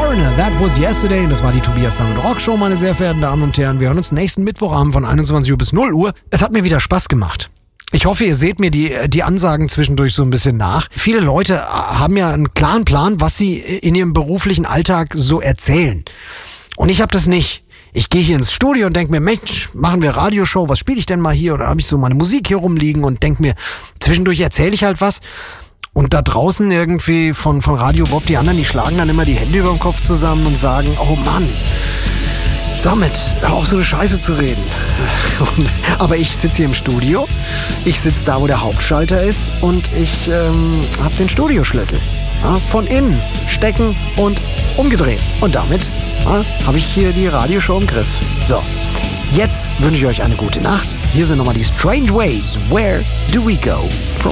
Foreigner, That Was Yesterday. Und das war die Tobias Sound Rock Show, meine sehr verehrten Damen und Herren. Wir hören uns nächsten Mittwochabend von 21 Uhr bis 0 Uhr. Es hat mir wieder Spaß gemacht. Ich hoffe, ihr seht mir die Ansagen zwischendurch so ein bisschen nach. Viele Leute haben ja einen klaren Plan, was sie in ihrem beruflichen Alltag so erzählen. Und ich habe das nicht. Ich gehe hier ins Studio und denke mir, Mensch, machen wir Radioshow, was spiele ich denn mal hier? Oder habe ich so meine Musik hier rumliegen und denke mir, zwischendurch erzähle ich halt was. Und da draußen irgendwie von Radio Bob, die anderen, die schlagen dann immer die Hände über den Kopf zusammen und sagen, oh Mann, Sammet, hör auf so eine Scheiße zu reden. Aber ich sitze hier im Studio, ich sitze da, wo der Hauptschalter ist und ich habe den Studioschlüssel. Ja, von innen stecken und umgedreht. Und damit habe ich hier die Radioshow im Griff. So, jetzt wünsche ich euch eine gute Nacht. Hier sind nochmal die Strange Ways. Where do we go from